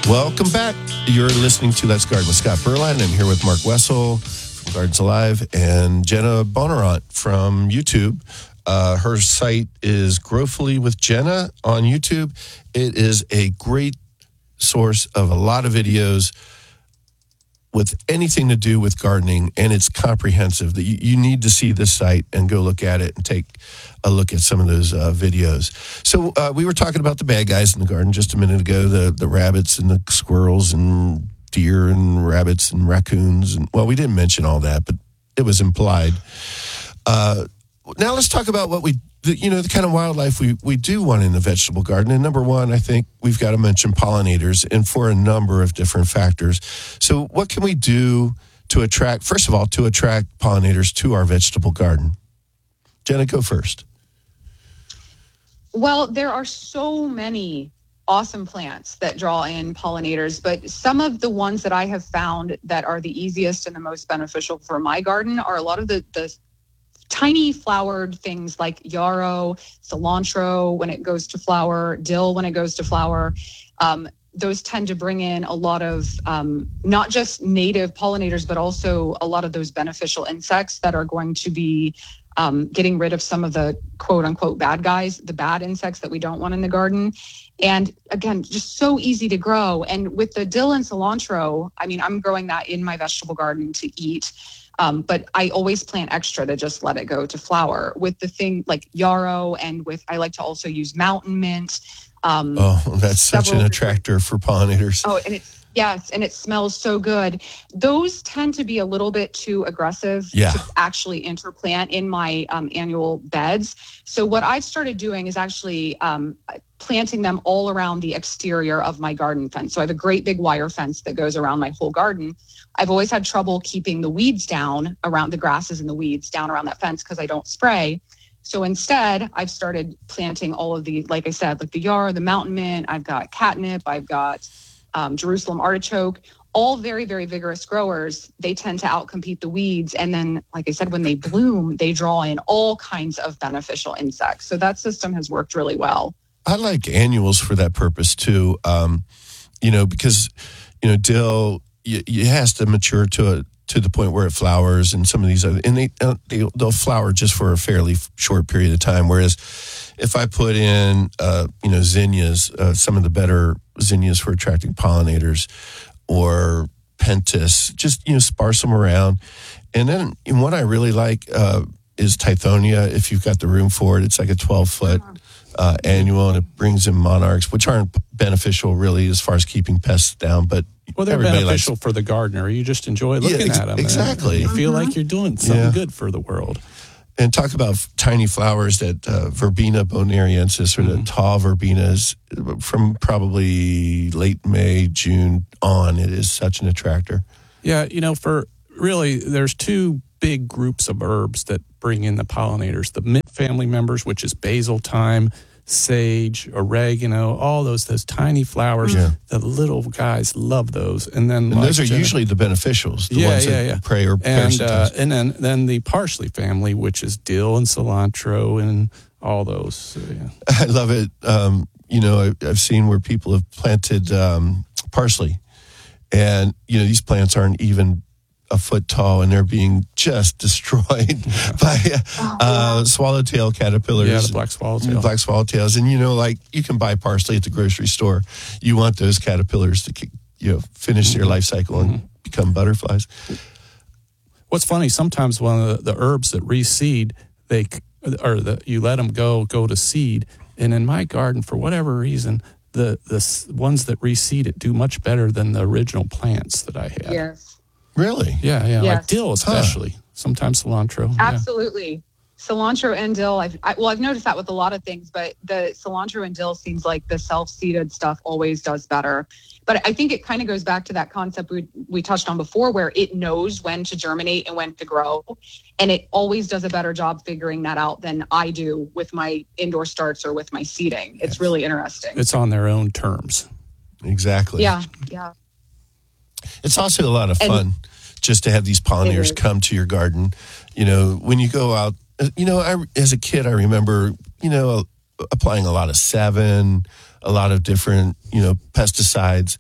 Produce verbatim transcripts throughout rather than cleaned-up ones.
Welcome back. You're listening to Let's Garden with Scott Berline. I'm here with Mark Wessel from Gardens Alive and Jenna Bonnarant from YouTube. Uh, her site is Growfully with Jenna on YouTube. It is a great source of a lot of videos with anything to do with gardening, and it's comprehensive. That you, you need to see this site and go look at it and take a look at some of those uh, videos. So uh, we were talking about the bad guys in the garden just a minute ago, the, the rabbits and the squirrels and deer and rabbits and raccoons. And well, we didn't mention all that, but it was implied. Uh, now let's talk about what we, the, you know, the kind of wildlife we, we do want in the vegetable garden. And number one, I think we've got to mention pollinators, and for a number of different factors. So what can we do to attract, first of all, to attract pollinators to our vegetable garden? Jenna, go first. Well, there are so many awesome plants that draw in pollinators, but some of the ones that I have found that are the easiest and the most beneficial for my garden are a lot of the, the tiny flowered things like yarrow, cilantro when it goes to flower, dill when it goes to flower. Um, those tend to bring in a lot of um, not just native pollinators, but also a lot of those beneficial insects that are going to be um, getting rid of some of the quote unquote bad guys, the bad insects that we don't want in the garden. And again, just so easy to grow. And with the dill and cilantro, I mean, I'm growing that in my vegetable garden to eat. Um, but I always plant extra to just let it go to flower. With the thing like yarrow, and with, I like to also use mountain mint. Um, oh, that's such an attractor for pollinators. Oh, and it's, yes, and it smells so good. Those tend to be a little bit too aggressive yeah. to actually interplant in my um, annual beds. So what I've started doing is actually um, planting them all around the exterior of my garden fence. So I have a great big wire fence that goes around my whole garden. I've always had trouble keeping the weeds down around the grasses and the weeds down around that fence because I don't spray. So instead, I've started planting all of the, like I said, like the yarrow, the mountain mint, I've got catnip, I've got um, Jerusalem artichoke, all very, very vigorous growers. They tend to outcompete the weeds. And then, like I said, when they bloom, they draw in all kinds of beneficial insects. So that system has worked really well. I like annuals for that purpose too, um, you know, because, you know, dill, it has to mature to a, to the point where it flowers, and some of these other, and they, uh, they they'll flower just for a fairly short period of time. Whereas if I put in, uh, you know, zinnias, uh, some of the better zinnias for attracting pollinators, or pentas, just, you know, sparse them around. And then and what I really like uh, is Tithonia. If you've got the room for it, it's like a twelve foot uh, annual, and it brings in monarchs, which aren't beneficial really as far as keeping pests down, but well, they're everybody beneficial likes, for the gardener. You just enjoy looking yeah, ex- at them. Exactly. You feel mm-hmm. like you're doing something yeah. good for the world. And talk about f- tiny flowers, that uh, Verbena bonariensis, or mm-hmm. the tall verbenas, from probably late May, June on, it is such an attractor. Yeah, you know, for really, there's two big groups of herbs that bring in the pollinators. The mint family members, which is basil, thyme, sage, oregano, all those those tiny flowers. Yeah. The little guys love those, and then and like those are Jenna, usually the beneficials, the yeah, ones yeah, that yeah. prey or and uh, parasitize. and then then the parsley family, which is dill and cilantro and all those. So, yeah. I love it. Um, you know, I, I've seen where people have planted um, parsley, and you know these plants aren't even a foot tall, and they're being just destroyed yeah. by uh, swallowtail caterpillars. Yeah, the black swallowtail. Black swallowtails. And, you know, like, you can buy parsley at the grocery store. You want those caterpillars to, you know, finish their life cycle and mm-hmm. become butterflies. What's funny, sometimes one of the, the herbs that reseed, they or the, you let them go, go to seed. And in my garden, for whatever reason, the, the ones that reseed it do much better than the original plants that I had. Yes. Really? Yeah, yeah. Yes. Like dill especially. Huh. Sometimes cilantro. Absolutely. Yeah. Cilantro and dill. I've, I, well, I've noticed that with a lot of things, but the cilantro and dill seems like the self-seeded stuff always does better. But I think it kind of goes back to that concept we we touched on before, where it knows when to germinate and when to grow. And it always does a better job figuring that out than I do with my indoor starts or with my seeding. It's yes. really interesting. It's on their own terms. Exactly. Yeah, yeah. It's also a lot of fun and, just to have these pollinators come to your garden. You know, when you go out, you know, I, as a kid, I remember, you know, applying a lot of Sevin, a lot of different, you know, pesticides.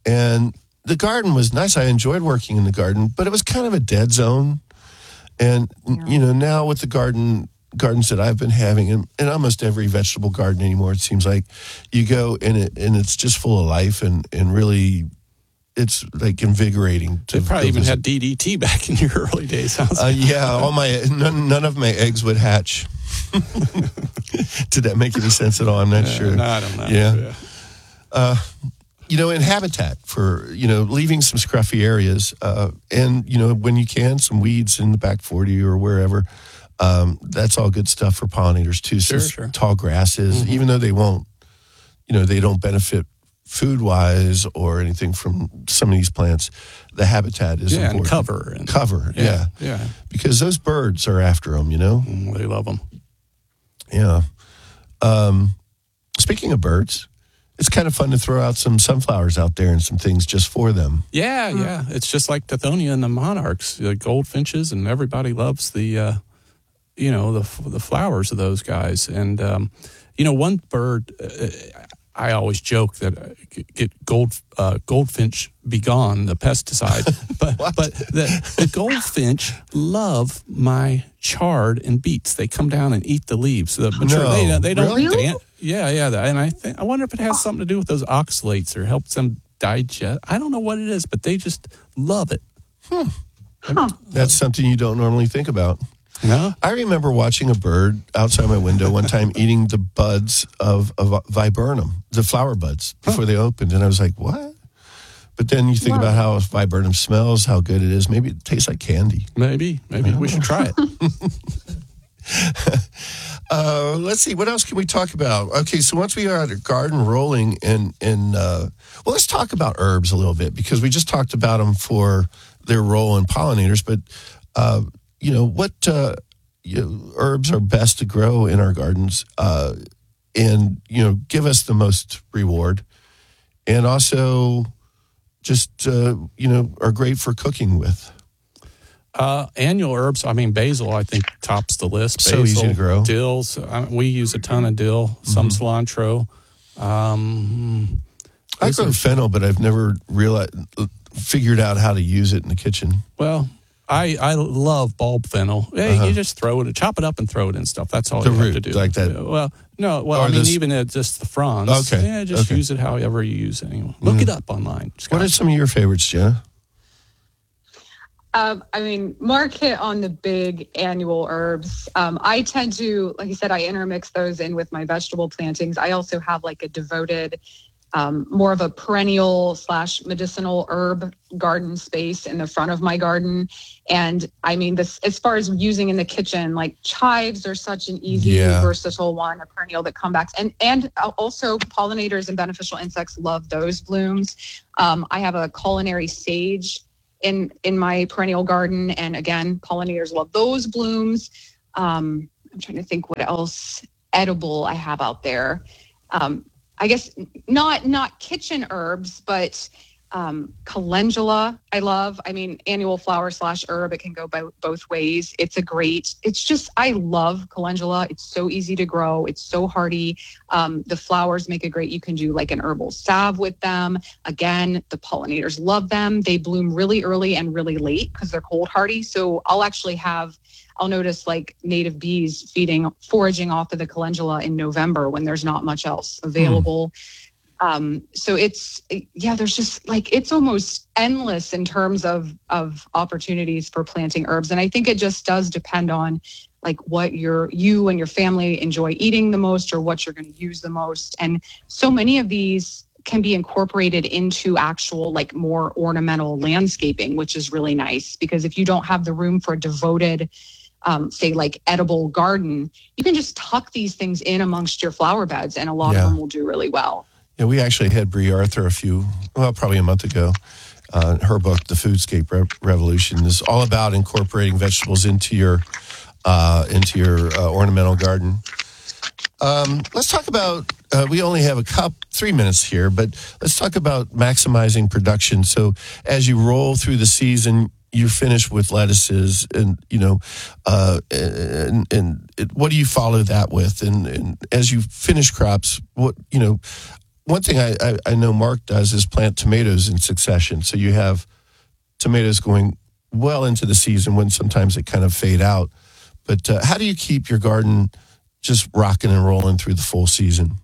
And the garden was nice. I enjoyed working in the garden, but it was kind of a dead zone. And, Yeah. you know, now with the garden gardens that I've been having, in, in almost every vegetable garden anymore, it seems like you go in it and it's just full of life and, and really it's like invigorating. To They probably go even visit. had D D T back in your early days. Huh? Uh, yeah, all my none, none of my eggs would hatch. Did that make any sense at all? I'm not Uh, sure. no, I don't know. Yeah. Uh, you know, in habitat for, you know, leaving some scruffy areas uh, and, you know, when you can, some weeds in the back forty or wherever. Um, that's all good stuff for pollinators too. Sure, Some sure. tall grasses, Mm-hmm. even though they won't, you know, they don't benefit food wise or anything from some of these plants. The habitat is Yeah, and important. cover. And, Cover, yeah. yeah. Because those birds are after them, you know? Mm, they love them. Yeah. Um, speaking of birds, it's kind of fun to throw out some sunflowers out there and some things just for them. Yeah, yeah. It's just like Tithonia and the monarchs, the goldfinches, and everybody loves the, uh, you know, the the flowers of those guys. And um, you know, one bird, uh, I always joke that uh, get gold uh, goldfinch be gone, the pesticide. but but the, the goldfinch love my chard and beets. They come down and eat the leaves. The mature, No, they, they don't. really? Dan- yeah, yeah. And I think I wonder if it has something to do with those oxalates or helps them digest. I don't know what it is, but they just love it. That's something you don't normally think about. No. I remember watching a bird outside my window one time eating the buds of, of viburnum, the flower buds, before they opened. And I was like, what? But then you think Wow. about how viburnum smells, how good it is. Maybe it tastes like candy. Maybe, maybe we should try it. Uh, let's see, what else can we talk about? Okay, so once we are at a garden rolling and, and uh, well, let's talk about herbs a little bit because we just talked about them for their role in pollinators. But, uh, you know, what uh, you know, herbs are best to grow in our gardens uh, and, you know, give us the most reward and also just, uh, you know, are great for cooking with. Uh, annual herbs, I mean, basil, I think, tops the list. So Basil, easy to grow. Dills, uh, we use a ton of dill, some cilantro. Um, I those grow are- fennel, but I've never realized, figured out how to use it in the kitchen. well, I, I love bulb fennel. Hey, Uh-huh. you just throw it, chop it up and throw it in stuff. That's all The you have root, to do. like that. Well, no, well, Or I mean, this- even uh, just the fronds. Okay, Yeah, just okay. use it however you use it. Anyway. Look it up online. Scott. What are some of your favorites, Jenna? Um, I mean, Mark hit on the big annual herbs. Um, I tend to, like I said, I intermix those in with my vegetable plantings. I also have like a devoted, um, more of a perennial slash medicinal herb garden space in the front of my garden. And I mean, this as far as using in the kitchen, like chives are such an easy, Yeah. versatile one, a perennial that comebacks, and and also pollinators and beneficial insects love those blooms. Um, I have a culinary sage in in my perennial garden, and again, pollinators love those blooms. Um, I'm trying to think what else edible I have out there. Um, I guess not not kitchen herbs, but um, calendula I love. I mean, annual flower slash herb. It can go bo- both ways. It's a great. It's just I love calendula. It's so easy to grow. It's so hardy. Um, the flowers make a great. You can do like an herbal salve with them. Again, the pollinators love them. They bloom really early and really late because they're cold hardy. So I'll actually have. I'll notice like native bees feeding, foraging off of the calendula in November when there's not much else available. Um, so it's, yeah, there's just like, it's almost endless in terms of, of opportunities for planting herbs. And I think it just does depend on like what your, you and your family enjoy eating the most or what you're going to use the most. And so many of these can be incorporated into actual like more ornamental landscaping, which is really nice because if you don't have the room for a devoted Um, say like edible garden, you can just tuck these things in amongst your flower beds and a lot Yeah. of them will do really well. Yeah, we actually had Brie Arthur a few, well, probably a month ago. Uh, her book, The Foodscape Re- Revolution, is all about incorporating vegetables into your uh, into your uh, ornamental garden. Um, let's talk about. Uh, we only have a cup, three minutes here, but let's talk about maximizing production. So as you roll through the season, you're finished with lettuces, and you know, uh, and and it, what do you follow that with? And, and as you finish crops, what you know, one thing I, I, I know Mark does is plant tomatoes in succession. So you have tomatoes going well into the season when sometimes they kind of fade out. But uh, how do you keep your garden just rocking and rolling through the full season?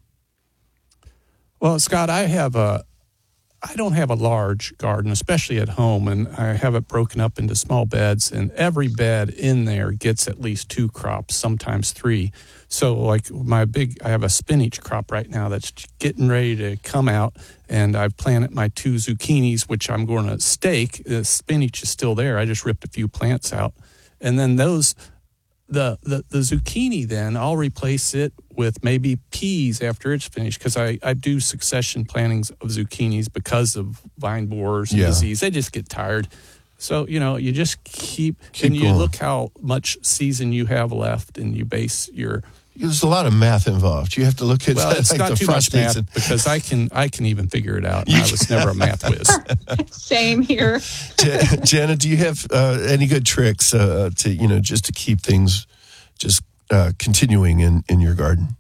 Well, Scott, I have a, I don't have a large garden, especially at home, and I have it broken up into small beds, and every bed in there gets at least two crops, sometimes three. So like my big, I have a spinach crop right now that's getting ready to come out, and I've planted my two zucchinis, which I'm going to stake. The spinach is still there. I just ripped a few plants out. And then those, the, the, the zucchini then, I'll replace it with maybe peas after it's finished, because I, I do succession plantings of zucchinis because of vine borers and Yeah. disease. They just get tired. So, you know, you just keep, Keep and you going. look how much season you have left, and you base your, There's a lot of math involved. You have to look at well, it's like not the too much frost dates math and- because I can I can even figure it out. And I was never a math whiz. Same here. Je- Jenna, do you have uh, any good tricks uh, to, you know, just to keep things just uh, continuing in, in your garden?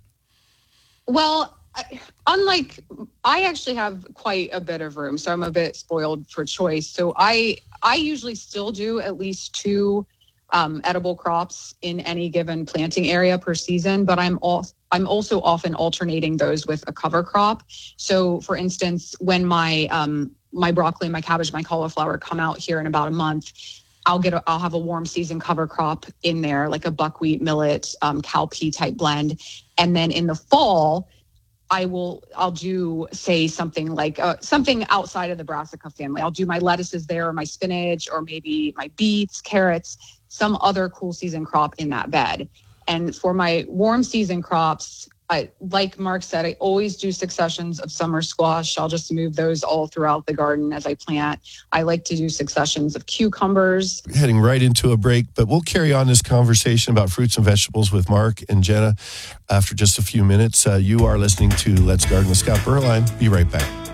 Well, I- unlike I actually have quite a bit of room, so I'm a bit spoiled for choice. So I I usually still do at least two um, edible crops in any given planting area per season, but I'm all I'm also often alternating those with a cover crop. So, for instance, when my um, my broccoli, my cabbage, my cauliflower come out here in about a month, I'll get a, I'll have a warm season cover crop in there, like a buckwheat, millet, um, cowpea type blend, and then in the fall, I will I'll do say something like uh, something outside of the brassica family. I'll do my lettuces there, or my spinach, or maybe my beets, carrots, some other cool season crop in that bed. And for my warm season crops, I, like Mark said, I always do successions of summer squash. I'll just move those all throughout the garden as I plant. I like to do successions of cucumbers. Heading right into a break, but we'll carry on this conversation about fruits and vegetables with Mark and Jenna after just a few minutes. Uh, you are listening to Let's Garden with Scott Berline. Be right back.